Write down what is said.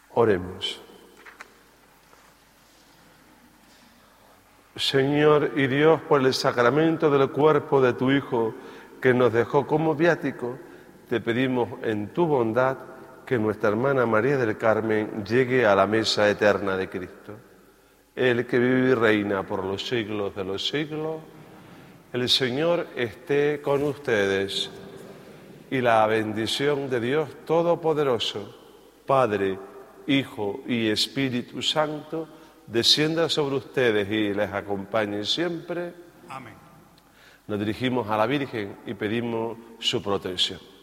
Oremos. Señor y Dios, por el sacramento del cuerpo de tu Hijo, que nos dejó como viático, te pedimos en tu bondad que nuestra hermana María del Carmen llegue a la mesa eterna de Cristo. El que vive y reina por los siglos de los siglos, el Señor esté con ustedes. Y la bendición de Dios Todopoderoso, Padre, Hijo y Espíritu Santo, descienda sobre ustedes y les acompañe siempre. Amén. Nos dirigimos a la Virgen y pedimos su protección.